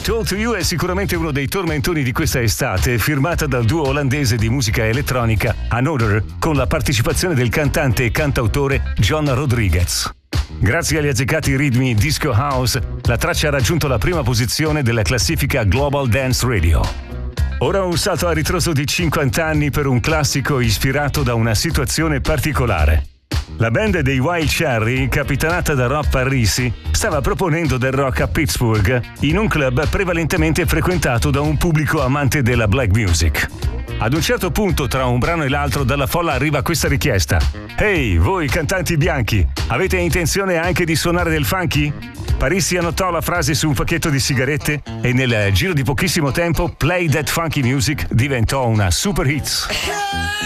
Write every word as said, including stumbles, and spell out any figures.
Talk to You è sicuramente uno dei tormentoni di questa estate, firmata dal duo olandese di musica elettronica Another, con la partecipazione del cantante e cantautore John Rodriguez. Grazie agli azzeccati ritmi disco house, la traccia ha raggiunto la prima posizione della classifica Global Dance Radio. Ora un salto a ritroso di cinquanta anni per un classico ispirato da una situazione particolare. La band dei Wild Cherry, capitanata da Rob Parisi, stava proponendo del rock a Pittsburgh, in un club prevalentemente frequentato da un pubblico amante della black music. Ad un certo punto, tra un brano e l'altro, dalla folla arriva questa richiesta: «Ehi, voi cantanti bianchi, avete intenzione anche di suonare del funky?» Parisi annotò la frase su un pacchetto di sigarette e nel giro di pochissimo tempo Play That Funky Music diventò una super hits.